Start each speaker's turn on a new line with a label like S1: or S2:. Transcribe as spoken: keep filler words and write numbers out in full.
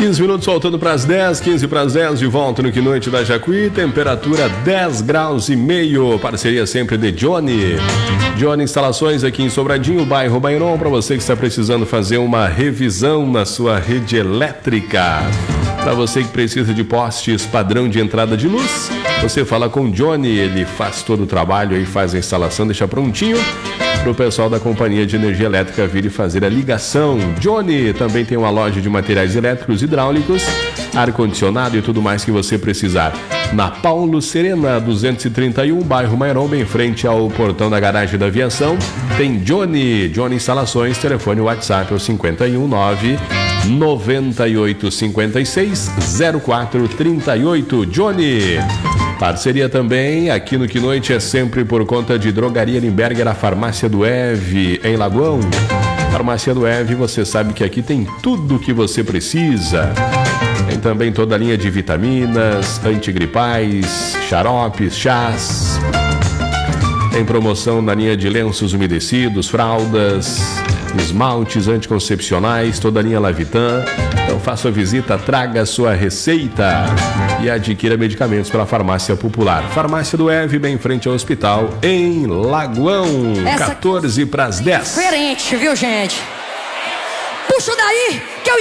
S1: quinze minutos faltando para as dez, quinze para as dez, de volta no Que Noite da Jacuí, temperatura dez graus e meio, parceria sempre de Johnny. Johnny Instalações aqui em Sobradinho, bairro Bairon, para você que está precisando fazer uma revisão na sua rede elétrica. Para você que precisa de postes padrão de entrada de luz, você fala com o Johnny, ele faz todo o trabalho aí, faz a instalação, deixa prontinho para o pessoal da Companhia de Energia Elétrica vir e fazer a ligação. Johnny também tem uma loja de materiais elétricos, hidráulicos, ar-condicionado e tudo mais que você precisar. Na Paulo Serena, duzentos e trinta e um, bairro Mairon, bem em frente ao portão da garagem da aviação, tem Johnny. Johnny Instalações, telefone WhatsApp é o cinco um nove, nove oito cinco seis, zero quatro três oito. Johnny. Parceria também aqui no Que Noite é sempre por conta de Drogaria Limberger, a farmácia do Eve em Lagoão. Farmácia do Eve, você sabe que aqui tem tudo o que você precisa. Tem também toda a linha de vitaminas, antigripais, xaropes, chás. Tem promoção na linha de lenços umedecidos, fraldas, esmaltes anticoncepcionais, toda a linha Lavitan. Então faça a visita, traga a sua receita e adquira medicamentos para a Farmácia Popular. Farmácia do Eve, bem em frente ao hospital, em Lagoão. Essa quatorze para as dez.
S2: Diferente, viu, gente? Puxa daí, que eu